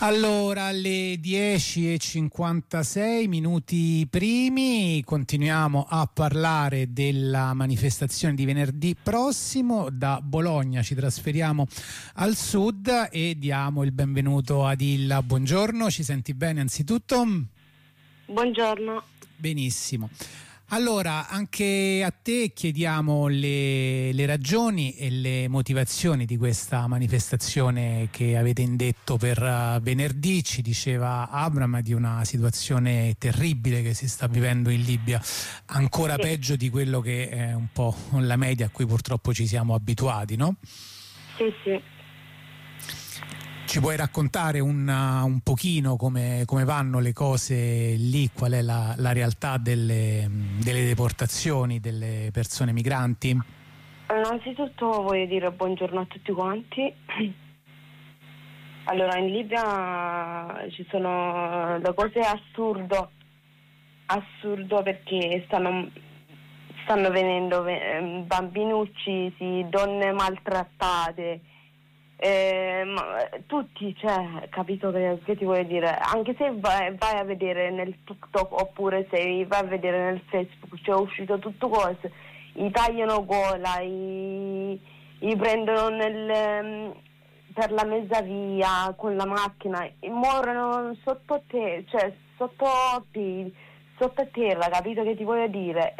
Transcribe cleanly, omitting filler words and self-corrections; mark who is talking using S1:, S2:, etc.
S1: Allora, alle 10:56 minuti primi, continuiamo a parlare della manifestazione di venerdì prossimo. Da Bologna ci trasferiamo al sud e diamo il benvenuto ad Illa. Buongiorno, ci senti bene anzitutto?
S2: Buongiorno.
S1: Benissimo. Allora, anche a te chiediamo le ragioni e le motivazioni di questa manifestazione che avete indetto per venerdì. Ci diceva Abram di una situazione terribile che si sta vivendo in Libia, ancora peggio di quello che è un po' la media a cui purtroppo ci siamo abituati, no?
S2: Sì.
S1: Ci puoi raccontare un pochino come vanno le cose lì, qual è la realtà delle deportazioni delle persone migranti?
S2: Innanzitutto voglio dire buongiorno a tutti quanti. Allora, in Libia ci sono le cose assurdo perché stanno venendo bambini uccisi, donne maltrattate. Tutti, cioè, capito che ti voglio dire? Anche se vai a vedere nel TikTok oppure se vai a vedere nel Facebook, c'è uscito tutto cose, gli tagliano gola, gli prendono per la mezza via con la macchina, muoiono sotto te, cioè sotto terra, capito che ti voglio dire?